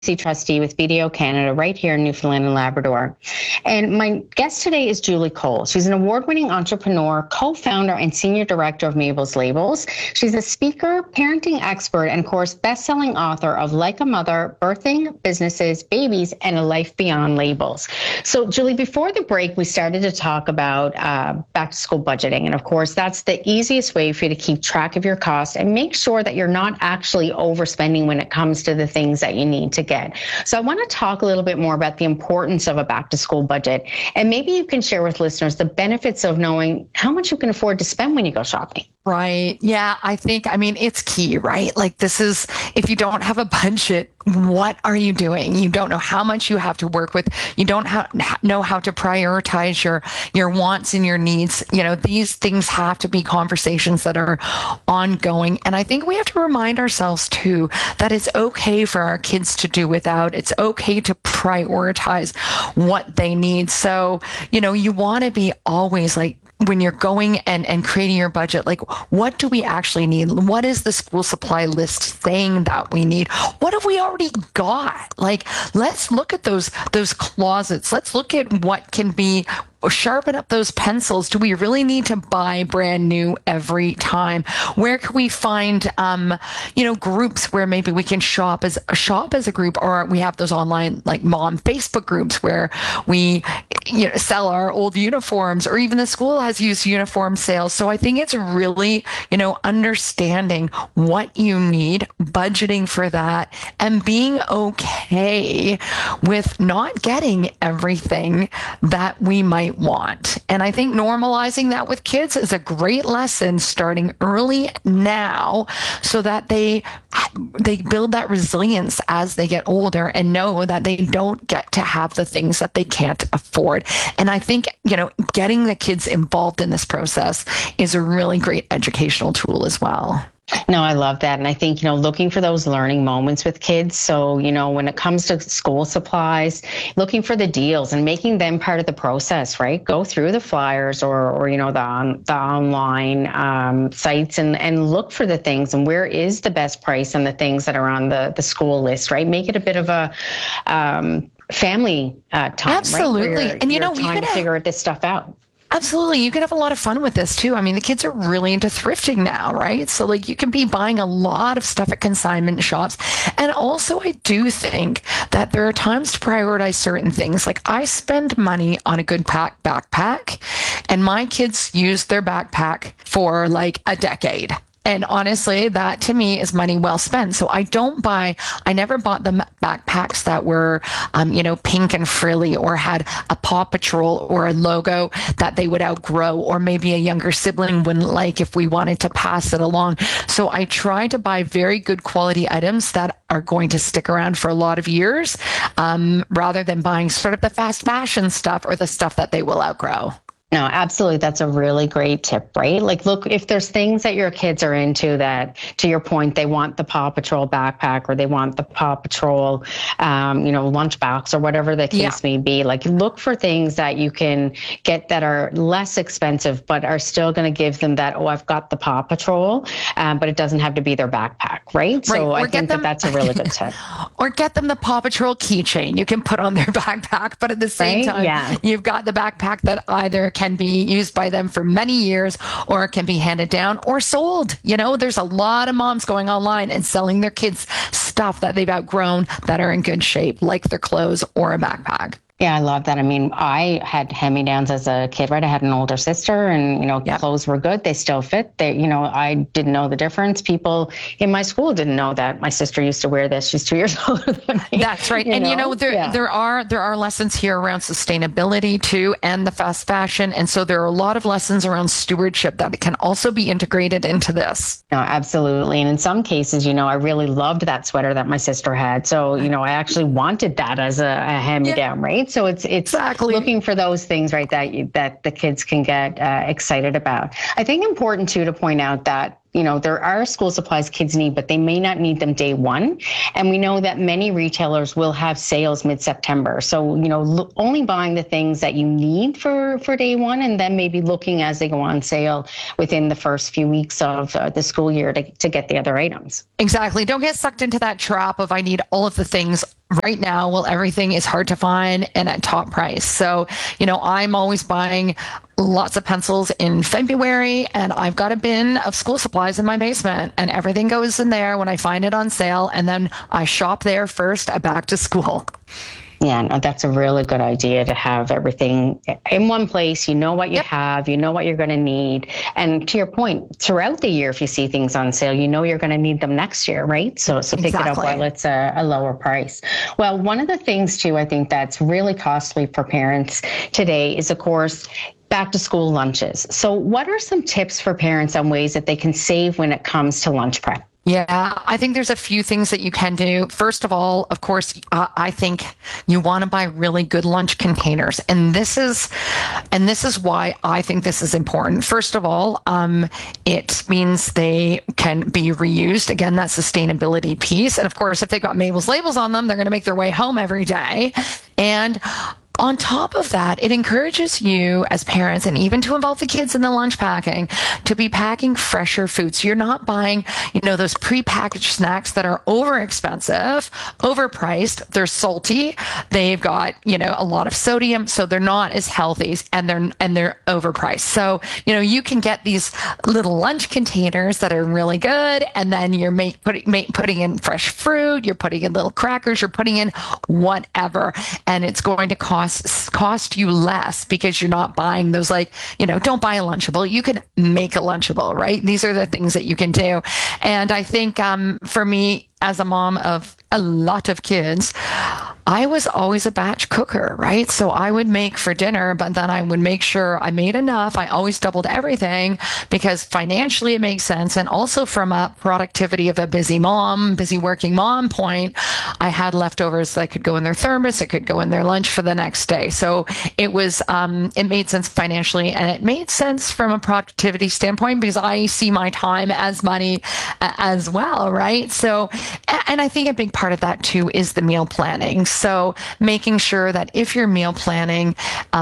trustee with BDO Canada right here in Newfoundland and Labrador. And my guest today is Julie Cole. She's an award-winning entrepreneur, co-founder, and senior director of Mabel's Labels. She's a speaker, parenting expert, and, of course, best-selling author of Like a Mother, Birthing, Businesses, Babies, and a Life Beyond Labels. So, Julie, before the break, we started to talk about back-to-school budgeting. And, of course, that's the easiest way for you to keep track of your costs and make sure that you're not actually overspending when it comes to the things that you need to get. So I want to talk a little bit more about the importance of a back-to-school budget. And maybe you can share with listeners the benefits of knowing how much you can afford to spend when you go shopping. Right. Yeah, I mean, it's key, right? Like if you don't have a budget, what are you doing? You don't know how much you have to work with. You don't know how to prioritize your wants and your needs. These things have to be conversations that are ongoing. And I think we have to remind ourselves too, that it's okay for our kids to do without. It's okay to prioritize what they need. So, you want to be always like, when you're going and creating your budget, like, what do we actually need? What is the school supply list saying that we need? What have we already got? Like, let's look at those closets. Let's look at what can be, sharpen up those pencils. Do we really need to buy brand new every time? Where can we find, groups where maybe we can shop as a group, or we have those online like mom Facebook groups where we, sell our old uniforms, or even the school has used uniform sales. So I think it's really, understanding what you need, budgeting for that, and being okay with not getting everything that we might want. And I think normalizing that with kids is a great lesson, starting early now, so that they build that resilience as they get older and know that they don't get to have the things that they can't afford. And I think, getting the kids involved in this process is a really great educational tool as well. No, I love that. And I think, looking for those learning moments with kids. So, when it comes to school supplies, looking for the deals and making them part of the process, right? Go through the flyers or the online sites and look for the things and where is the best price on the things that are on the school list, right? Make it a bit of a family time. Absolutely. Right? And, you're trying to figure this stuff out. Absolutely. You can have a lot of fun with this too. I mean, the kids are really into thrifting now, right? So like you can be buying a lot of stuff at consignment shops. And also I do think that there are times to prioritize certain things. Like I spend money on a good backpack, and my kids use their backpack for like a decade. And honestly, that to me is money well spent. So I never bought the backpacks that were, pink and frilly or had a Paw Patrol or a logo that they would outgrow, or maybe a younger sibling wouldn't like if we wanted to pass it along. So I try to buy very good quality items that are going to stick around for a lot of years, rather than buying sort of the fast fashion stuff or the stuff that they will outgrow. No, absolutely. That's a really great tip, right? Like, look, if there's things that your kids are into that, to your point, they want the Paw Patrol backpack or they want the Paw Patrol, lunchbox or whatever the case may be. Like, look for things that you can get that are less expensive, but are still going to give them that, I've got the Paw Patrol, but it doesn't have to be their backpack, right? So I think that's a really good tip. Or get them the Paw Patrol keychain you can put on their backpack, but at the same time, you've got the backpack that either can be used by them for many years or can be handed down or sold. There's a lot of moms going online and selling their kids stuff that they've outgrown that are in good shape, like their clothes or a backpack. Yeah, I love that. I mean, I had hand-me-downs as a kid, right? I had an older sister and, clothes were good. They still fit. I didn't know the difference. People in my school didn't know that my sister used to wear this. She's 2 years older than me. That's right. There are lessons here around sustainability too, and the fast fashion. And so there are a lot of lessons around stewardship that can also be integrated into this. No, absolutely. And in some cases, I really loved that sweater that my sister had. So, I actually wanted that as a hand-me-down, right? So it's exactly looking for those things, right, that the kids can get excited about. I think important too to point out that there are school supplies kids need, but they may not need them day one. And we know that many retailers will have sales mid-September. So, only buying the things that you need for day one, and then maybe looking as they go on sale within the first few weeks of the school year to get the other items. Exactly. Don't get sucked into that trap of I need all of the things right now. Well, everything is hard to find and at top price. So, I'm always buying lots of pencils in February, and I've got a bin of school supplies in my basement, and everything goes in there when I find it on sale. And then I shop there first back to school. Yeah, no, that's a really good idea to have everything in one place. You know what you have, you know what you're going to need. And to your point, throughout the year, if you see things on sale, you're going to need them next year, right? So pick it up while it's a lower price. Well, one of the things too, I think that's really costly for parents today is, of course, back to school lunches. So what are some tips for parents on ways that they can save when it comes to lunch prep? Yeah, I think there's a few things that you can do. First of all, of course, I think you want to buy really good lunch containers. And this is why I think this is important. First of all, it means they can be reused. Again, that sustainability piece. And of course, if they've got Mabel's labels on them, they're going to make their way home every day. And on top of that, it encourages you as parents, and even to involve the kids in the lunch packing, to be packing fresher foods. So you're not buying, those prepackaged snacks that are overexpensive, overpriced. They're salty. They've got, a lot of sodium, so they're not as healthy, and they're overpriced. So, you can get these little lunch containers that are really good, and then you're putting in fresh fruit, you're putting in little crackers, you're putting in whatever, and it's going to cost you less because you're not buying those, don't buy a Lunchable. You can make a Lunchable, right? These are the things that you can do. And I think for me, as a mom of a lot of kids, I was always a batch cooker, right? So I would make for dinner, but then I would make sure I made enough. I always doubled everything because financially it makes sense. And also from a productivity of a busy working mom point, I had leftovers that could go in their thermos. It could go in their lunch for the next day. So it was, it made sense financially, and it made sense from a productivity standpoint because I see my time as money as well, right? So, and I think a big part of that too is the meal planning. So making sure that if you're meal planning,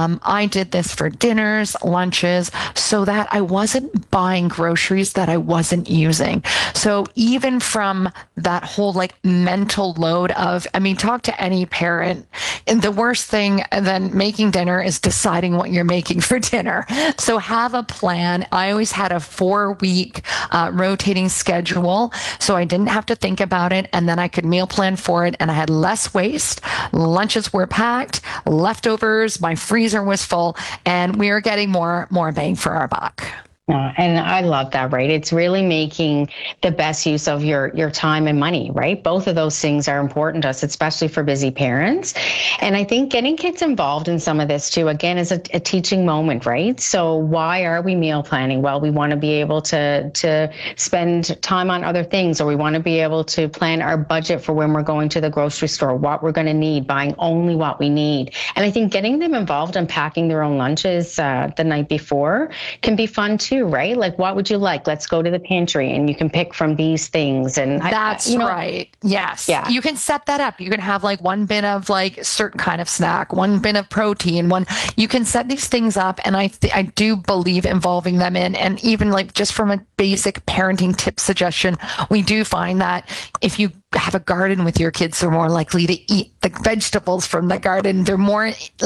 I did this for dinners, lunches, so that I wasn't buying groceries that I wasn't using. So even from that whole mental load of, talk to any parent, and the worst thing than making dinner is deciding what you're making for dinner. So have a plan. I always had a 4-week rotating schedule, so I didn't have to think about it, and then I could meal plan for it, and I had less waste. Lunches were packed, leftovers, my freezer was full, and we were getting more bang for our buck. And I love that, right? It's really making the best use of your time and money, right? Both of those things are important to us, especially for busy parents. And I think getting kids involved in some of this too, again, is a teaching moment, right? So why are we meal planning? Well, we want to be able to spend time on other things, or we want to be able to plan our budget for when we're going to the grocery store, what we're going to need, buying only what we need. And I think getting them involved in packing their own lunches the night before can be fun too, right? What would you like? Let's go to the pantry and you can pick from these things. And that's right. Yes. Yeah. You can set that up. You can have one bin of certain kind of snack, one bin of protein, you can set these things up. And I do believe involving them in, and even just from a basic parenting tip suggestion, we do find that if you have a garden with your kids, they're more likely to eat the vegetables from the garden. They're more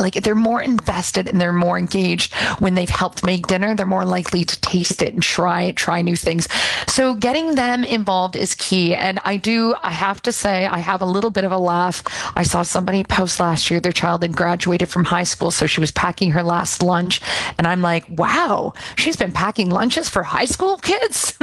invested and they're more engaged when they've helped make dinner. They're more likely to taste it and try new things. So getting them involved is key. And I have to say, I have a little bit of a laugh. I saw somebody post last year, their child had graduated from high school, so she was packing her last lunch. And I'm like, wow, she's been packing lunches for high school kids?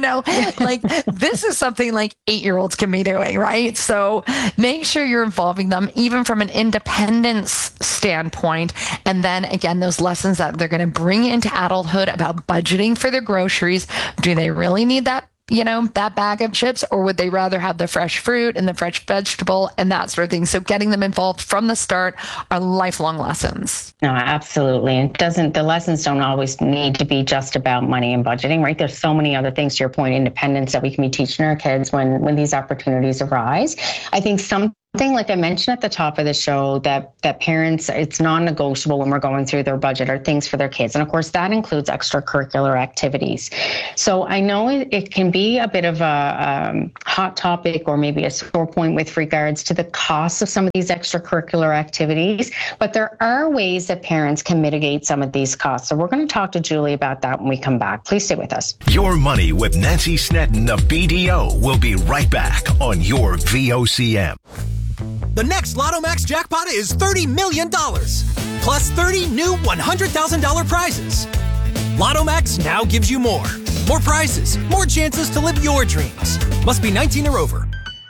This is something 8-year-olds can be doing, right? So make sure you're involving them, even from an independence standpoint. And then again, those lessons that they're going to bring into adulthood about budgeting for their groceries. Do they really need that that bag of chips, or would they rather have the fresh fruit and the fresh vegetable and that sort of thing? So getting them involved from the start are lifelong lessons. No, absolutely. And the lessons don't always need to be just about money and budgeting, right? There's so many other things, to your point, independence, that we can be teaching our kids when these opportunities arise. I think something like I mentioned at the top of the show, that parents, it's non-negotiable when we're going through their budget, are things for their kids. And of course, that includes extracurricular activities. So I know it can be a bit of a hot topic, or maybe a sore point with regards to the cost of some of these extracurricular activities, but there are ways that parents can mitigate some of these costs. So we're going to talk to Julie about that when we come back. Please stay with us. Your Money with Nancy Snedden of BDO will be right back on your VOCM. The next Lotto Max jackpot is $30 million, plus 30 new $100,000 prizes. Lotto Max now gives you more. More prizes, more chances to live your dreams. Must be 19 or over.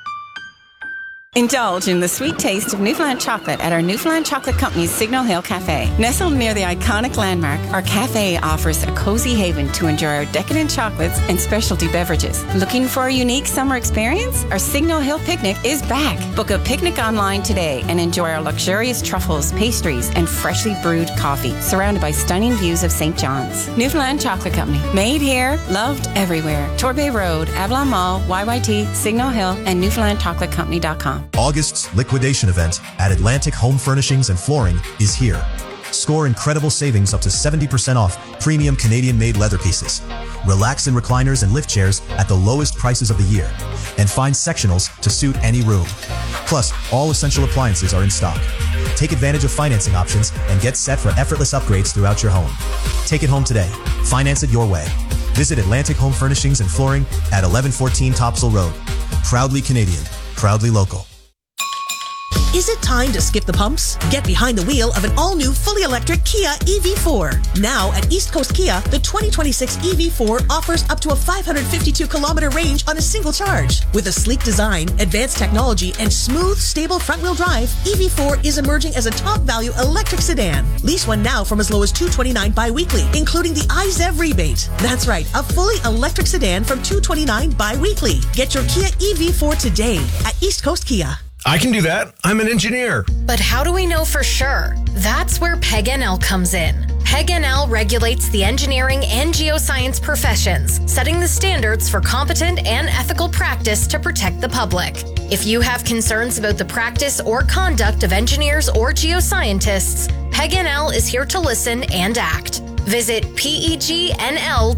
Indulge in the sweet taste of Newfoundland chocolate at our Newfoundland Chocolate Company's Signal Hill Cafe. Nestled near the iconic landmark, our cafe offers a cozy haven to enjoy our decadent chocolates and specialty beverages. Looking for a unique summer experience? Our Signal Hill Picnic is back. Book a picnic online today and enjoy our luxurious truffles, pastries, and freshly brewed coffee, surrounded by stunning views of St. John's. Newfoundland Chocolate Company. Made here, loved everywhere. Torbay Road, Avalon Mall, YYT, Signal Hill, and NewfoundlandChocolateCompany.com. August's liquidation event at Atlantic Home Furnishings and Flooring is here. Score incredible savings up to 70% off premium Canadian-made leather pieces. Relax in recliners and lift chairs at the lowest prices of the year. And find sectionals to suit any room. Plus, all essential appliances are in stock. Take advantage of financing options and get set for effortless upgrades throughout your home. Take it home today. Finance it your way. Visit Atlantic Home Furnishings and Flooring at 1114 Topsail Road. Proudly Canadian. Proudly local. Is it time to skip the pumps? Get behind the wheel of an all-new fully electric Kia EV4. Now at East Coast Kia, the 2026 EV4 offers up to a 552-kilometer range on a single charge. With a sleek design, advanced technology, and smooth, stable front-wheel drive, EV4 is emerging as a top-value electric sedan. Lease one now from as low as $229 bi-weekly, including the iZEV rebate. That's right, a fully electric sedan from $229 bi-weekly. Get your Kia EV4 today at East Coast Kia. I can do that. I'm an engineer. But how do we know for sure? That's where PEG-NL comes in. PEG-NL regulates the engineering and geoscience professions, setting the standards for competent and ethical practice to protect the public. If you have concerns about the practice or conduct of engineers or geoscientists, PEG-NL is here to listen and act. Visit pegnl.ca.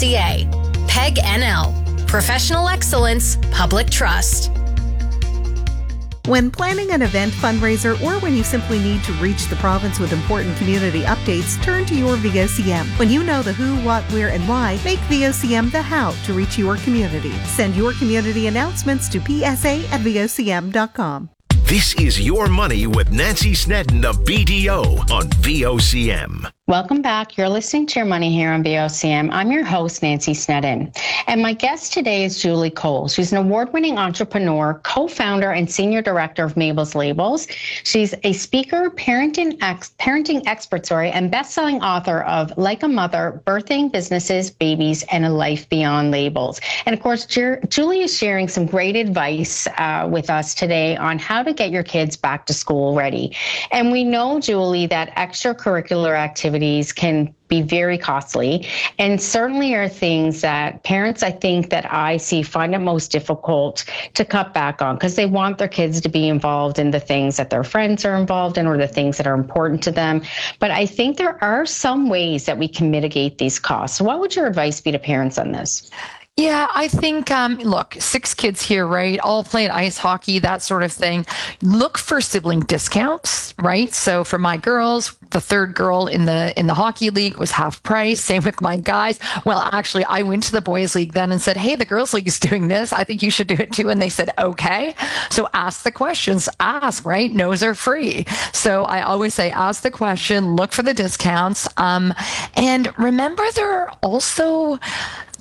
PEG-NL. Professional excellence, public trust. When planning an event, fundraiser, or when you simply need to reach the province with important community updates, turn to your VOCM. When you know the who, what, where, and why, make VOCM the how to reach your community. Send your community announcements to psa@vocm.com. This is Your Money with Nancy Snedden of BDO on VOCM. Welcome back. You're listening to Your Money here on VOCM. I'm your host, Nancy Snedden. And my guest today is Julie Cole. She's an award-winning entrepreneur, co-founder, and senior director of Mabel's Labels. She's a speaker, parenting expert, and best-selling author of Like a Mother, Birthing Businesses, Babies, and a Life Beyond Labels. And of course, Julie is sharing some great advice with us today on how to get your kids back to school ready. And we know, Julie, that extracurricular activities can be very costly, and certainly are things that parents, I think, that I see find it most difficult to cut back on, because they want their kids to be involved in the things that their friends are involved in, or the things that are important to them. But I think there are some ways that we can mitigate these costs. So what would your advice be to parents on this? Yeah, I think, look, 6 kids here, right? All playing ice hockey, that sort of thing. Look for sibling discounts, right? So for my girls, the third girl in the hockey league was half price. Same with my guys. Well, actually, I went to the boys league then and said, hey, the girls league is doing this. I think you should do it too. And they said, okay. So ask the questions, right? No's are free. So I always say, ask the question, look for the discounts. And remember, there are also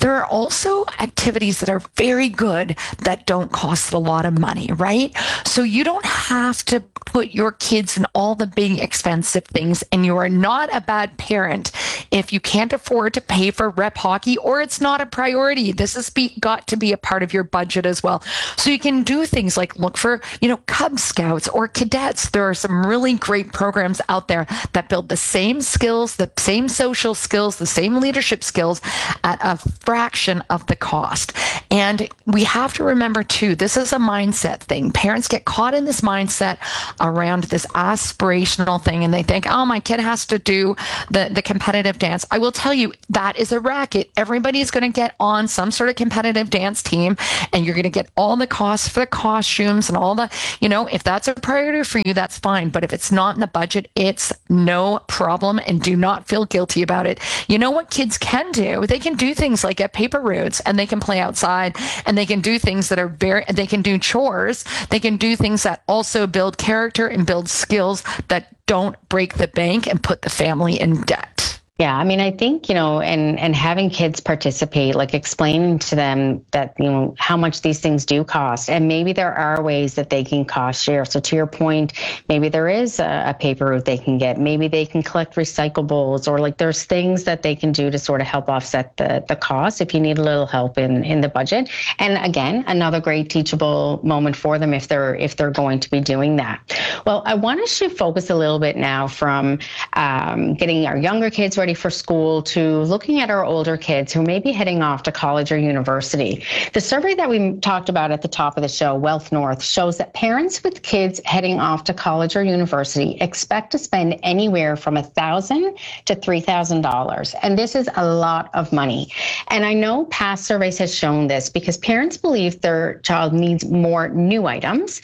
there are also activities that are very good that don't cost a lot of money, right? So you don't have to put your kids in all the big expensive things, and you are not a bad parent if you can't afford to pay for rep hockey or it's not a priority. This has got to be a part of your budget as well. So you can do things like look for, Cub Scouts or cadets. There are some really great programs out there that build the same skills, the same social skills, the same leadership skills at a fraction of the cost. And we have to remember too, this is a mindset thing. Parents get caught in this mindset around this aspirational thing, and they think, oh, my kid has to do the competitive dance. I will tell you, that is a racket. Everybody's going to get on some sort of competitive dance team, and you're going to get all the costs for the costumes and all the, if that's a priority for you, that's fine. But if it's not in the budget, it's no problem, and do not feel guilty about it. You know what kids can do? They can do things like get paper routes, and they can play outside, and they can do things that are they can do chores. They can do things that also build character and build skills that don't break the bank and put the family in debt. Yeah, I mean, I think, and having kids participate, like explaining to them that, how much these things do cost. And maybe there are ways that they can cost share. So to your point, maybe there is a paper route they can get. Maybe they can collect recyclables, or like there's things that they can do to sort of help offset the cost if you need a little help in the budget. And again, another great teachable moment for them if they're going to be doing that. Well, I want to focus a little bit now from getting our younger kids ready for school to looking at our older kids who may be heading off to college or university. The survey that we talked about at the top of the show, Wealth North, shows that parents with kids heading off to college or university expect to spend anywhere from $1,000 to $3,000. And this is a lot of money. And I know past surveys have shown this because parents believe their child needs more new items.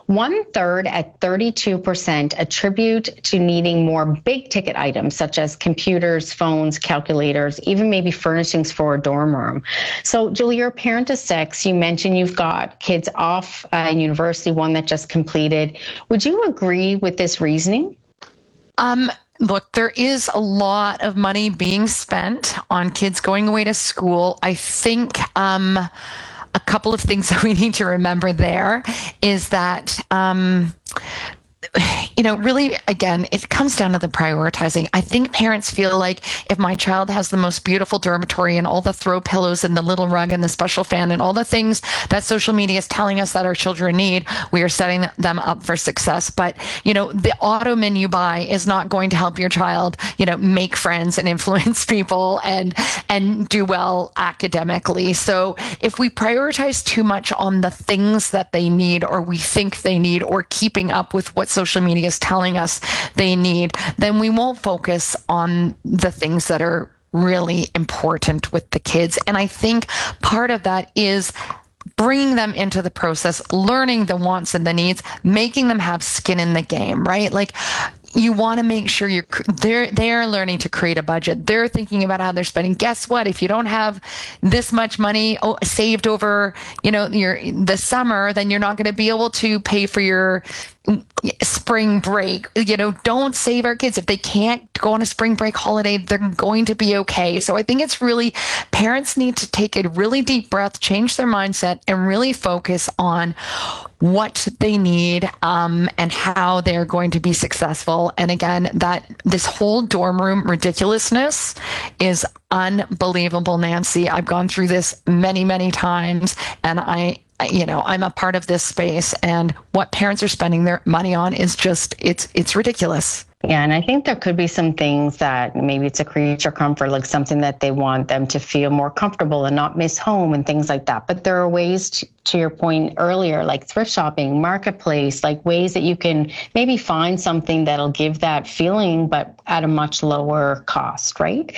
1/3 at 32% attribute to needing more big ticket items such as computers, phones, calculators, even maybe furnishings for a dorm room. So Julie, you're a parent of 6. You mentioned you've got kids off in university, one that just completed. Would you agree with this reasoning? Look, there is a lot of money being spent on kids going away to school. I think a couple of things that we need to remember there is that, really, again, it comes down to the prioritizing. I think parents feel like if my child has the most beautiful dormitory and all the throw pillows and the little rug and the special fan and all the things that social media is telling us that our children need, we are setting them up for success. But, the auto menu buy is not going to help your child, make friends and influence people and do well academically. So if we prioritize too much on the things that they need or we think they need or keeping up with what social media is telling us they need, then we won't focus on the things that are really important with the kids. And I think part of that is bringing them into the process, learning the wants and the needs, making them have skin in the game, right? Like, you want to make sure they're learning to create a budget. They're thinking about how they're spending. Guess what? If you don't have this much money saved over, the summer, then you're not going to be able to pay for your spring break. Don't save our kids. If they can't go on a spring break holiday, they're going to be okay. So I think it's really, parents need to take a really deep breath, change their mindset, and really focus on what they need and how they're going to be successful. And again, that this whole dorm room ridiculousness is unbelievable, Nancy. I've gone through this many, many times, and I'm a part of this space, and what parents are spending their money on is just, it's ridiculous. Yeah, and I think there could be some things that maybe it's a creature comfort, like something that they want them to feel more comfortable and not miss home and things like that. But there are ways, to your point earlier, like thrift shopping, marketplace, like ways that you can maybe find something that'll give that feeling, but at a much lower cost, right?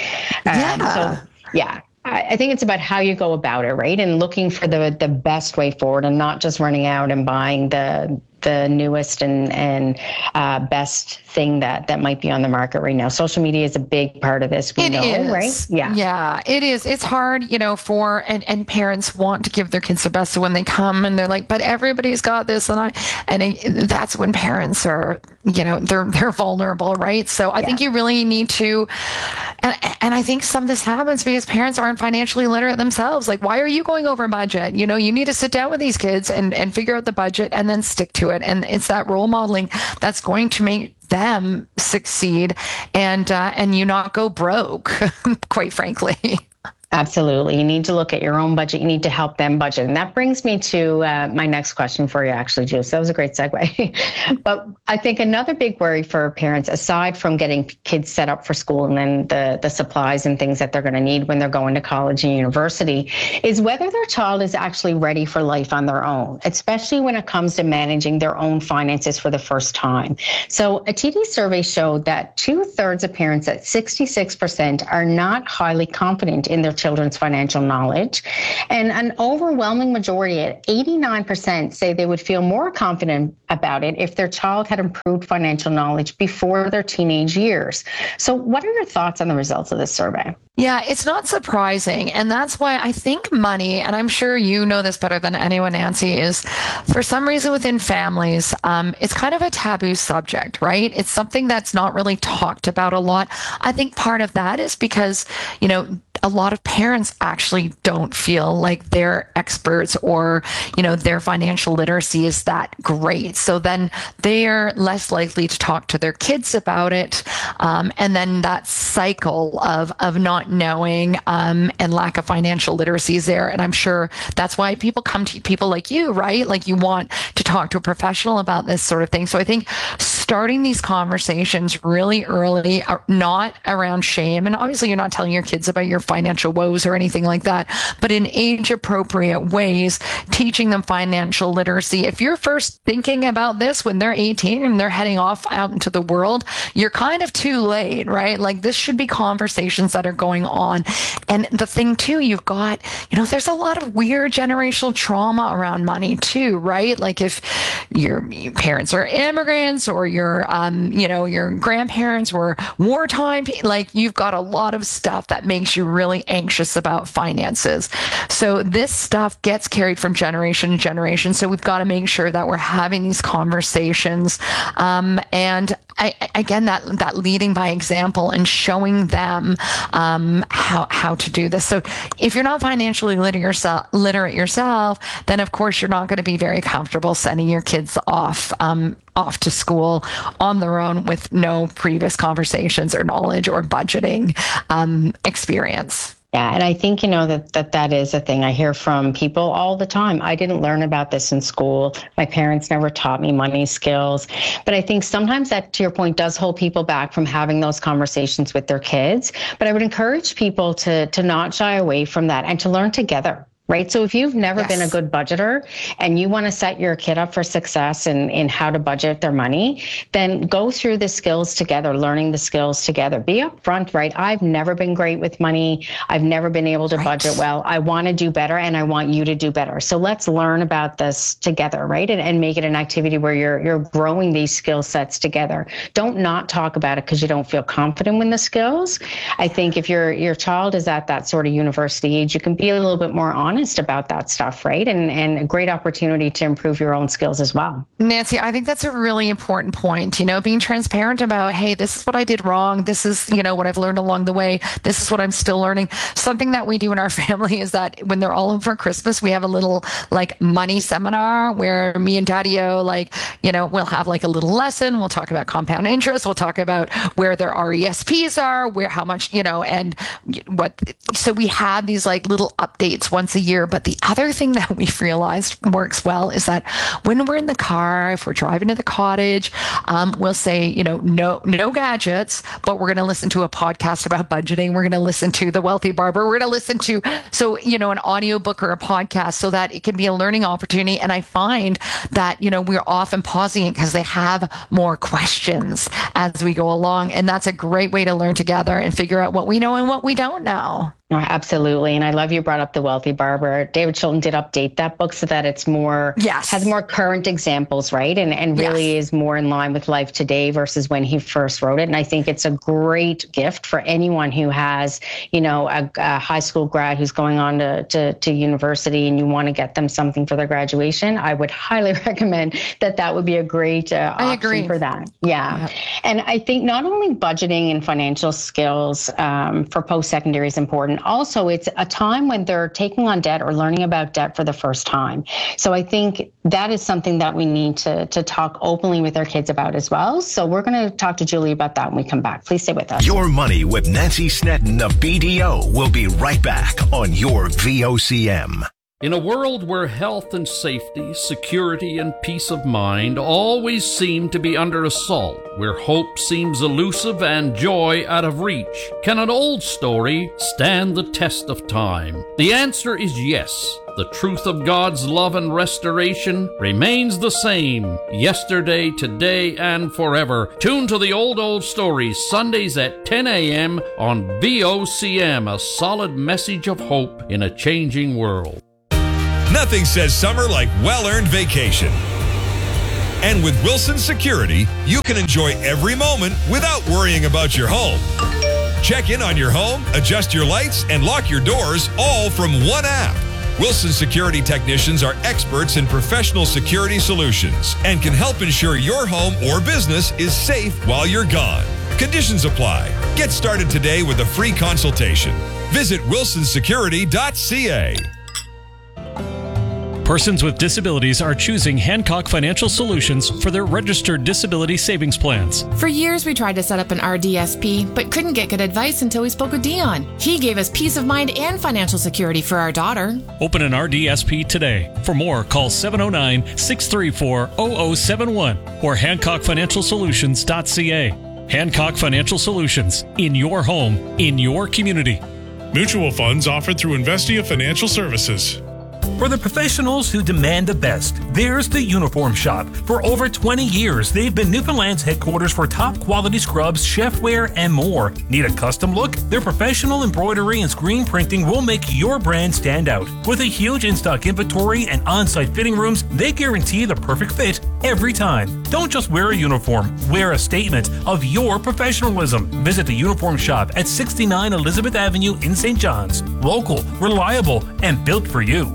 I think it's about how you go about it, right? And looking for the best way forward and not just running out and buying the the newest and best thing that might be on the market right now. Social media is a big part of this. We know, right? Yeah, it is. It's hard, for and parents want to give their kids the best. So when they come and they're like, but everybody's got this, that's when parents are, they're vulnerable, right? So I think you really need to, and I think some of this happens because parents aren't financially literate themselves. Like, why are you going over budget? You need to sit down with these kids and figure out the budget and then stick to it. And it's that role modeling that's going to make them succeed and you not go broke, quite frankly. Absolutely. You need to look at your own budget. You need to help them budget. And that brings me to my next question for you, actually, Jules. That was a great segue. But I think another big worry for parents, aside from getting kids set up for school and then the supplies and things that they're going to need when they're going to college and university, is whether their child is actually ready for life on their own, especially when it comes to managing their own finances for the first time. So a TD survey showed that 2/3 of parents at 66% are not highly confident in their children's financial knowledge. And an overwhelming majority at 89% say they would feel more confident about it if their child had improved financial knowledge before their teenage years. So what are your thoughts on the results of this survey? Yeah, it's not surprising. And that's why I think money, and I'm sure you know this better than anyone, Nancy, is for some reason within families, it's kind of a taboo subject, right? It's something that's not really talked about a lot. I think part of that is because, a lot of parents actually don't feel like they're experts or, their financial literacy is that great. So then they're less likely to talk to their kids about it. And then that cycle of not knowing and lack of financial literacy is there. And I'm sure that's why people come to people like you, right? Like you want to talk to a professional about this sort of thing. So I think starting these conversations really early, not around shame. And obviously you're not telling your kids about your financial woes or anything like that, but in age appropriate ways, teaching them financial literacy. If you're first thinking about this when they're 18 and they're heading off out into the world, you're kind of too late, right? Like this should be conversations that are going on. And the thing too, you've got, there's a lot of weird generational trauma around money too, right? Like if your parents are immigrants or your grandparents were wartime, like you've got a lot of stuff that makes you really anxious about finances. So this stuff gets carried from generation to generation. So we've got to make sure that we're having these conversations. And again, that leading by example and showing them how to do this. So if you're not financially literate yourself, then of course you're not going to be very comfortable sending your kids off to school on their own with no previous conversations or knowledge or budgeting experience. Yeah, and I think, that is a thing I hear from people all the time. I didn't learn about this in school. My parents never taught me money skills. But I think sometimes that, to your point, does hold people back from having those conversations with their kids. But I would encourage people to not shy away from that and to learn together. Right. So if you've never been a good budgeter and you want to set your kid up for success in how to budget their money, then go through the skills together, learning the skills together. Be upfront, right? I've never been great with money. I've never been able to budget well. I want to do better and I want you to do better. So let's learn about this together, right? And make it an activity where you're growing these skill sets together. Don't not talk about it because you don't feel confident in the skills. I think if your child is at that sort of university age, you can be a little bit more honest about that stuff, right? And a great opportunity to improve your own skills as well. Nancy, I think that's a really important point, being transparent about, hey, this is what I did wrong. This is, what I've learned along the way. This is what I'm still learning. Something that we do in our family is that when they're all home for Christmas, we have a little money seminar where me and Daddy-O, we'll have a little lesson. We'll talk about compound interest. We'll talk about where their RESPs are, how much, and what. So we have these little updates once a year. But the other thing that we've realized works well is that when we're in the car, if we're driving to the cottage, we'll say, no gadgets, but we're going to listen to a podcast about budgeting. We're going to listen to The Wealthy Barber. We're going to listen to, an audiobook or a podcast so that it can be a learning opportunity. And I find that, we're often pausing it because they have more questions as we go along. And that's a great way to learn together and figure out what we know and what we don't know. No, absolutely. And I love you brought up The Wealthy Barber. David Chilton did update that book so that it's more, has more current examples, right? And really is more in line with life today versus when he first wrote it. And I think it's a great gift for anyone who has, a high school grad who's going on to university and you want to get them something for their graduation. I would highly recommend that would be a great option for that. Yeah. And I think not only budgeting and financial skills for post-secondary is important. Also, it's a time when they're taking on debt or learning about debt for the first time. So I think that is something that we need to talk openly with our kids about as well. So we're going to talk to Julie about that when we come back. Please stay with us. Your Money with Nancy Sneddon of BDO will be right back on your VOCM. In a world where health and safety, security and peace of mind always seem to be under assault, where hope seems elusive and joy out of reach, can an old story stand the test of time? The answer is yes. The truth of God's love and restoration remains the same, yesterday, today, and forever. Tune to the Old Stories, Sundays at 10 a.m. on VOCM, a solid message of hope in a changing world. Nothing says summer like well-earned vacation. And with Wilson Security, you can enjoy every moment without worrying about your home. Check in on your home, adjust your lights, and lock your doors all from one app. Wilson Security technicians are experts in professional security solutions and can help ensure your home or business is safe while you're gone. Conditions apply. Get started today with a free consultation. Visit wilsonsecurity.ca. Persons with disabilities are choosing Hancock Financial Solutions for their registered disability savings plans. For years, we tried to set up an RDSP, but couldn't get good advice until we spoke with Dion. He gave us peace of mind and financial security for our daughter. Open an RDSP today. For more, call 709-634-0071 or HancockFinancialSolutions.ca. Hancock Financial Solutions, in your home, in your community. Mutual funds offered through Investia Financial Services. For the professionals who demand the best, there's the Uniform Shop. For over 20 years, they've been Newfoundland's headquarters for top quality scrubs, chefware, and more. Need a custom look? Their professional embroidery and screen printing will make your brand stand out. With a huge in-stock inventory and on-site fitting rooms, they guarantee the perfect fit every time. Don't just wear a uniform, wear a statement of your professionalism. Visit the Uniform Shop at 69 Elizabeth Avenue in St. John's. Local, reliable, and built for you.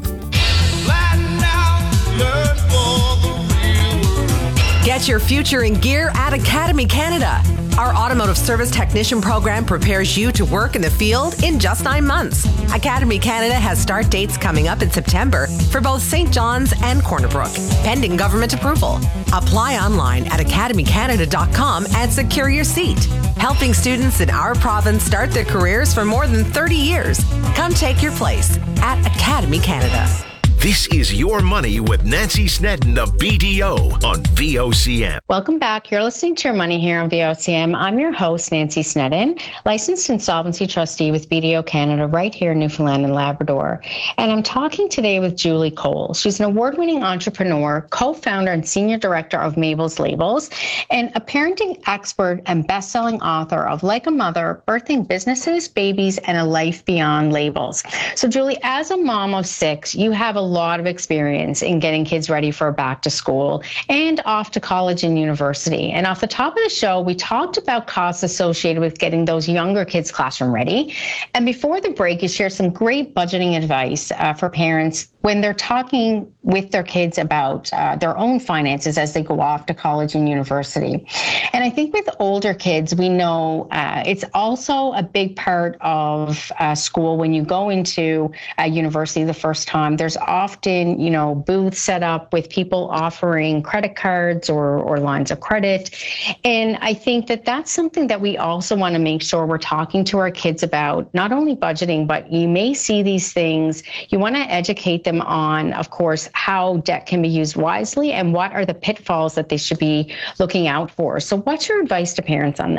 Get your future in gear at Academy Canada. Our automotive service technician program prepares you to work in the field in just 9 months. Academy Canada has start dates coming up in September for both St. John's and Corner Brook, pending government approval. Apply online at academycanada.com and secure your seat. Helping students in our province start their careers for more than 30 years. Come take your place at Academy Canada. This is Your Money with Nancy Sneddon of BDO on VOCM. Welcome back. You're listening to Your Money here on VOCM. I'm your host, Nancy Sneddon, licensed insolvency trustee with BDO Canada right here in Newfoundland and Labrador. And I'm talking today with Julie Cole. She's an award-winning entrepreneur, co-founder and senior director of Mabel's Labels, and a parenting expert and best-selling author of Like a Mother, Birthing Businesses, Babies, and a Life Beyond Labels. So Julie, as a mom of 6, you have a lot of experience in getting kids ready for back to school and off to college and university. And off the top of the show, we talked about costs associated with getting those younger kids classroom ready. And before the break, you shared some great budgeting advice for parents when they're talking with their kids about their own finances as they go off to college and university. And I think with older kids, we know it's also a big part of school. When you go into university the first time, there's often, booths set up with people offering credit cards or lines of credit. And I think that that's something that we also want to make sure we're talking to our kids about, not only budgeting, but you may see these things. You want to educate them on, of course, how debt can be used wisely and what are the pitfalls that they should be looking out for. So what's your advice to parents on this?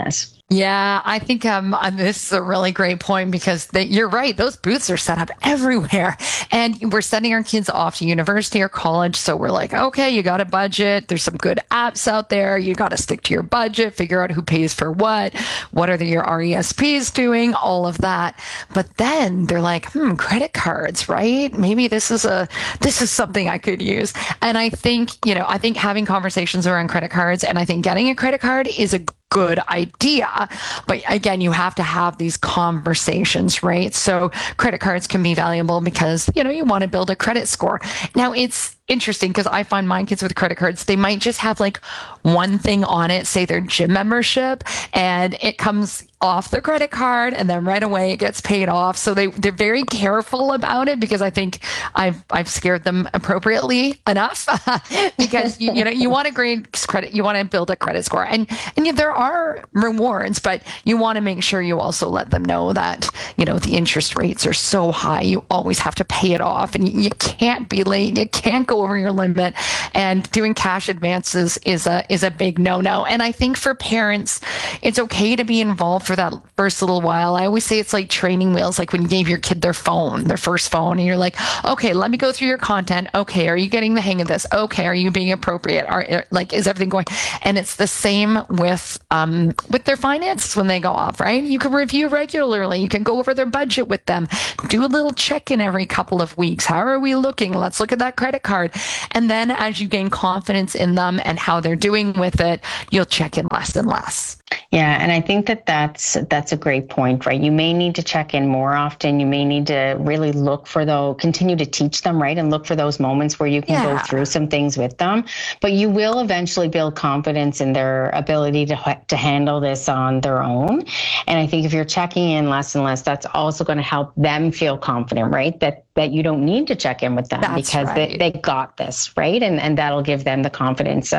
Yeah, I think this is a really great point because you're right. Those booths are set up everywhere. And we're sending our kids off to university or college. So we're like, okay, you got a budget. There's some good apps out there. You got to stick to your budget, figure out who pays for what are your RESPs doing, all of that. But then they're like, credit cards, right? Maybe this is something I could use. And I think having conversations around credit cards and I think getting a credit card is a good idea. But again, you have to have these conversations, right? So credit cards can be valuable because, you want to build a credit score. Now it's interesting because I find my kids with credit cards, they might just have like one thing on it, say their gym membership, and it comes off the credit card and then right away it gets paid off. So they're very careful about it because I think I've scared them appropriately enough because you want a great credit, you want to build a credit score and there are rewards, but you want to make sure you also let them know that, the interest rates are so high. You always have to pay it off and you can't be late. You can't go over your limit, and doing cash advances is a big no-no. And I think for parents, it's okay to be involved for that first little while. I always say it's like training wheels, like when you gave your kid their first phone, and you're like, okay, let me go through your content. Okay, are you getting the hang of this? Okay, are you being appropriate? Is everything going? And it's the same with their finances when they go off, right? You can review regularly. You can go over their budget with them. Do a little check-in every couple of weeks. How are we looking? Let's look at that credit card. And then as you gain confidence in them and how they're doing with it, you'll check in less and less. Yeah, and I think that's a great point, right? You may need to check in more often. You may need to really continue to teach them, right? And look for those moments where you can go through some things with them. But you will eventually build confidence in their ability to handle this on their own. And I think if you're checking in less and less, that's also going to help them feel confident, right? That you don't need to check in with them because they got this, right? And that'll give them the confidence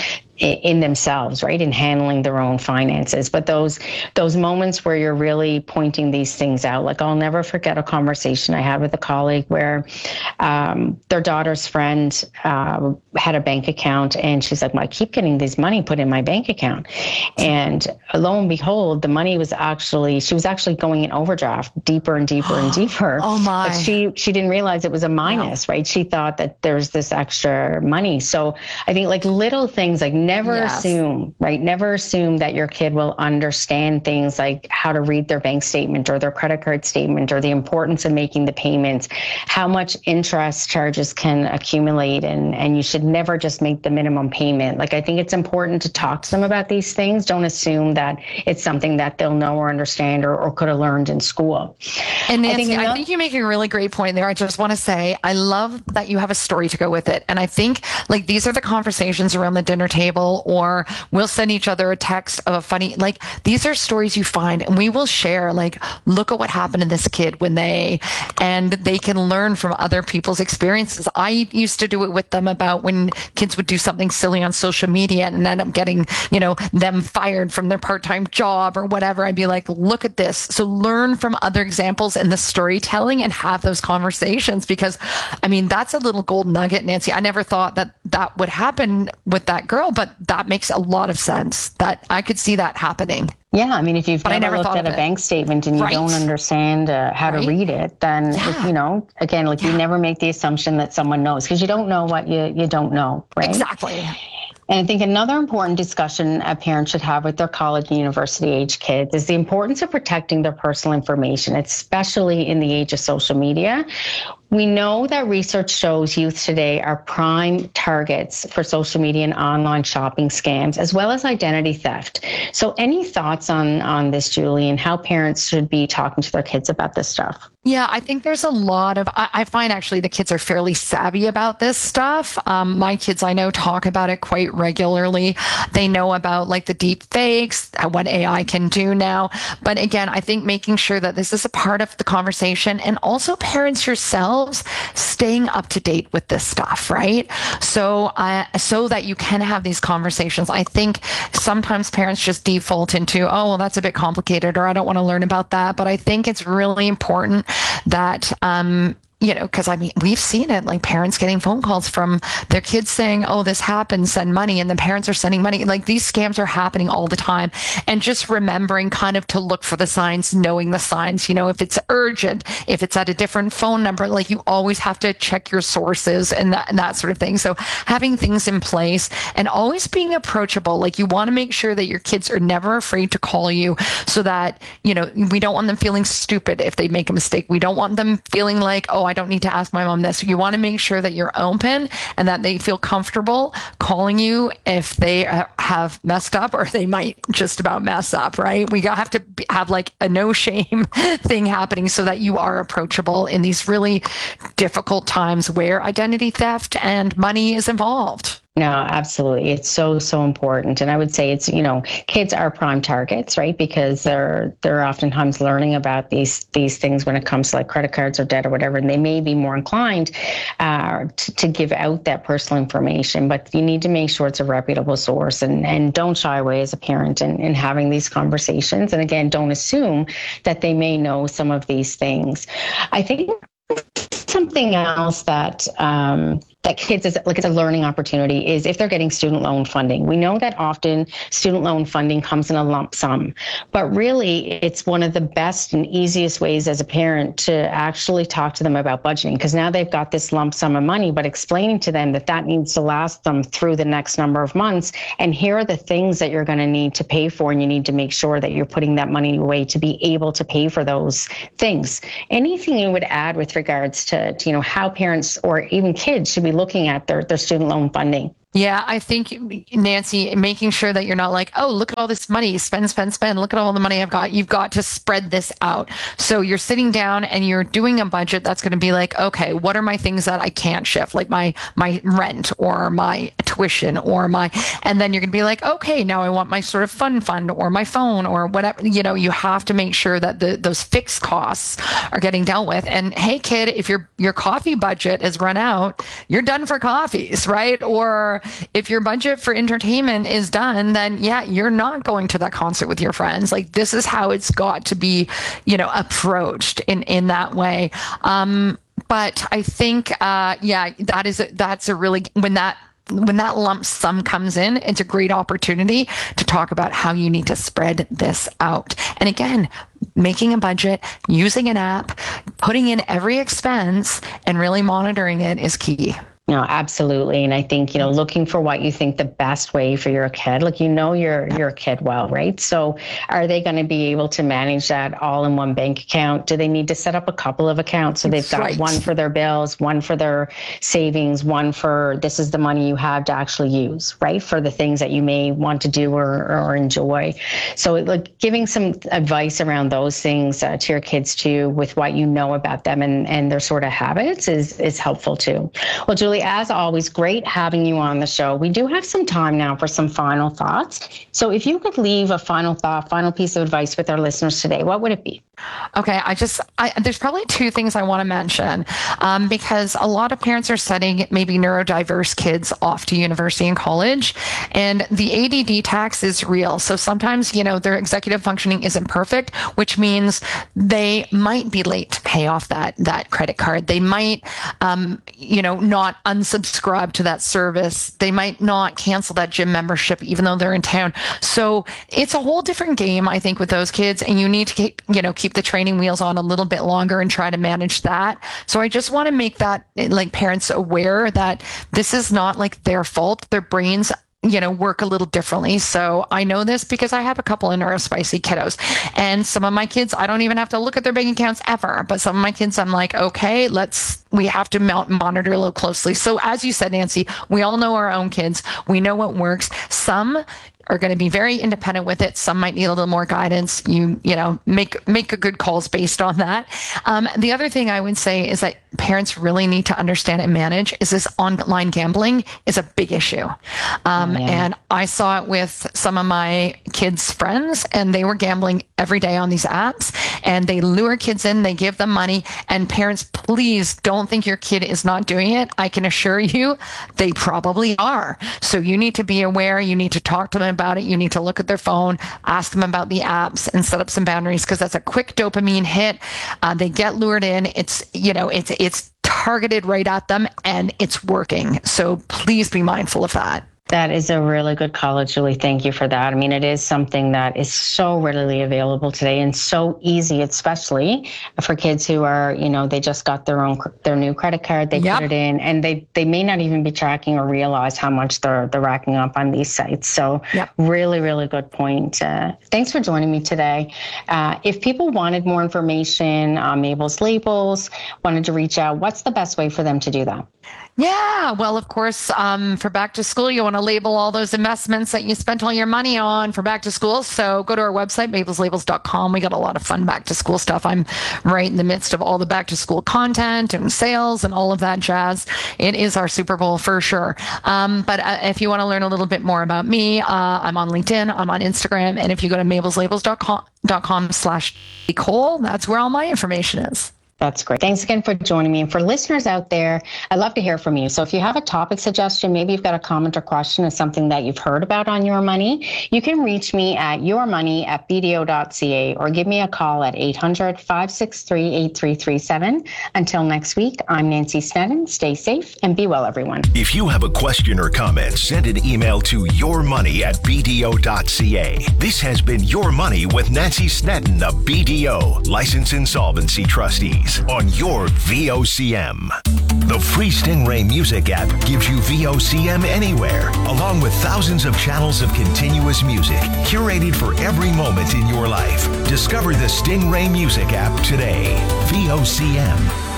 in themselves, right? In handling their own finances. But those moments where you're really pointing these things out, like I'll never forget a conversation I had with a colleague where their daughter's friend had a bank account and she's like, well, I keep getting this money put in my bank account. And lo and behold, the money was she was actually going in overdraft deeper and deeper and deeper. Oh my. But she didn't realize it was a minus, right? She thought that there's this extra money. So I think like little things, like never assume, right? Never assume that your kid will understand things like how to read their bank statement or their credit card statement or the importance of making the payments, how much interest charges can accumulate. And you should never just make the minimum payment. Like, I think it's important to talk to them about these things. Don't assume that it's something that they'll know or understand or could have learned in school. And Nancy, I think you make a really great point there. I just want to say, I love that you have a story to go with it. And I think like these are the conversations around the dinner table, or we'll send each other a text of a funny, like these are stories you find and we will share, like, look at what happened to this kid and they can learn from other people's experiences. I used to do it with them about when kids would do something silly on social media and end up getting, them fired from their part-time job or whatever. I'd be like, look at this. So learn from other examples in the storytelling and have those conversations, because that's a little gold nugget, Nancy. I never thought that would happen with that girl, but that makes a lot of sense. That I could see that happening. Yeah, if you've never looked at a bank statement and you don't understand how to read it, then, again, like you never make the assumption that someone knows, because you don't know what you don't know, right? Exactly. And I think another important discussion a parent should have with their college and university age kids is the importance of protecting their personal information, especially in the age of social media. We know that research shows youth today are prime targets for social media and online shopping scams, as well as identity theft. So any thoughts on this, Julie, and how parents should be talking to their kids about this stuff? Yeah, I think there's a lot of, I find actually the kids are fairly savvy about this stuff. My kids, I know, talk about it quite regularly. They know about like the deep fakes, what AI can do now. But again, I think making sure that this is a part of the conversation, and also parents yourselves staying up to date with this stuff, right? So that you can have these conversations. I think sometimes parents just default into, oh, well, that's a bit complicated, or I don't want to learn about that. But I think it's really important that because I mean, we've seen it, like parents getting phone calls from their kids saying, oh, this happened, send money. And the parents are sending money. Like these scams are happening all the time. And just remembering kind of to look for the signs, knowing the signs, if it's urgent, if it's at a different phone number, like you always have to check your sources and that sort of thing. So having things in place and always being approachable, like you want to make sure that your kids are never afraid to call you so that, we don't want them feeling stupid if they make a mistake. We don't want them feeling like, oh, I don't need to ask my mom this. You want to make sure that you're open and that they feel comfortable calling you if they have messed up, or they might just about mess up, right? We have to have like a no shame thing happening so that you are approachable in these really difficult times where identity theft and money is involved. No, absolutely. It's so, so important. And I would say it's, kids are prime targets, right? Because they're oftentimes learning about these things when it comes to like credit cards or debt or whatever, and they may be more inclined to give out that personal information, but you need to make sure it's a reputable source and don't shy away as a parent in having these conversations. And again, don't assume that they may know some of these things. I think something else that kids is like it's a learning opportunity is if they're getting student loan funding. We know that often student loan funding comes in a lump sum, but really it's one of the best and easiest ways as a parent to actually talk to them about budgeting, because now they've got this lump sum of money, but explaining to them that needs to last them through the next number of months. And here are the things that you're going to need to pay for, and you need to make sure that you're putting that money away to be able to pay for those things. Anything you would add with regards to how parents or even kids should be looking at their student loan funding? Yeah, I think, Nancy, making sure that you're not like, oh, look at all this money, spend. Look at all the money I've got. You've got to spread this out. So you're sitting down and you're doing a budget that's going to be like, okay, what are my things that I can't shift? Like my rent or my tuition and then you're going to be like, okay, now I want my sort of fund or my phone or whatever. You have to make sure that those fixed costs are getting dealt with. And hey, kid, if your coffee budget is run out, you're done for coffees, right? Or if your budget for entertainment is done, then yeah, you're not going to that concert with your friends. Like this is how it's got to be, approached in that way. But I think, that's a really, when that lump sum comes in, it's a great opportunity to talk about how you need to spread this out. And again, making a budget, using an app, putting in every expense and really monitoring it is key. No, absolutely. And I think, looking for what you think the best way for your kid, like, your kid well, right? So are they going to be able to manage that all in one bank account? Do they need to set up a couple of accounts? So they've got one for their bills, one for their savings, one for this is the money you have to actually use, right? For the things that you may want to do or enjoy. So like giving some advice around those things to your kids too, with what you know about them and their sort of habits is helpful too. Well, Julie, as always, great having you on the show. We do have some time now for some final thoughts. So if you could leave a final thought, final piece of advice with our listeners today, what would it be? Okay, there's probably two things I want to mention because a lot of parents are sending maybe neurodiverse kids off to university and college, and the ADD tax is real. So sometimes, their executive functioning isn't perfect, which means they might be late to pay off that credit card. They might, not unsubscribe to that service. They might not cancel that gym membership, even though they're in town. So it's a whole different game, I think, with those kids, and you need to keep the training wheels on a little bit longer and try to manage that. So I just want to make that like parents aware that this is not like their fault. Their brains work a little differently. So I know this because I have a couple of neurospicy kiddos, and some of my kids, I don't even have to look at their bank accounts ever. But some of my kids, I'm like, okay, we have to monitor a little closely. So as you said, Nancy, we all know our own kids. We know what works. Some are going to be very independent with it. Some might need a little more guidance. Make a good calls based on that. The other thing I would say is that parents really need to understand and manage is this online gambling is a big issue. And I saw it with some of my kids' friends, and they were gambling every day on these apps, and they lure kids in, they give them money, and parents, please don't think your kid is not doing it. I can assure you they probably are. So you need to be aware. You need to talk to them about it. You need to look at their phone, ask them about the apps, and set up some boundaries, because that's a quick dopamine hit. They get lured in. It's targeted right at them, and it's working. So please be mindful of that. That is a really good call, Julie. Thank you for that. I mean, it is something that is so readily available today and so easy, especially for kids who are, they just got their new credit card. They put it in, and they may not even be tracking or realize how much they're racking up on these sites. So really, really good point. Thanks for joining me today. If people wanted more information on Mabel's Labels, wanted to reach out, what's the best way for them to do that? Yeah, well, of course, for back to school, you want to label all those investments that you spent all your money on for back to school. So go to our website, mabelslabels.com. We got a lot of fun back to school stuff. I'm right in the midst of all the back to school content and sales and all of that jazz. It is our Super Bowl for sure. But if you want to learn a little bit more about me, I'm on LinkedIn, I'm on Instagram. And if you go to mabelslabels.com/Nicole, that's where all my information is. That's great. Thanks again for joining me. And for listeners out there, I'd love to hear from you. So if you have a topic suggestion, maybe you've got a comment or question of something that you've heard about on Your Money, you can reach me at yourmoney@bdo.ca or give me a call at 800-563-8337. Until next week, I'm Nancy Sneddon. Stay safe and be well, everyone. If you have a question or comment, send an email to yourmoney@bdo.ca. This has been Your Money with Nancy Sneddon of BDO, Licensed Insolvency Trustees, on your VOCM. The free Stingray Music app gives you VOCM anywhere, along with thousands of channels of continuous music, curated for every moment in your life. Discover the Stingray Music app today. VOCM.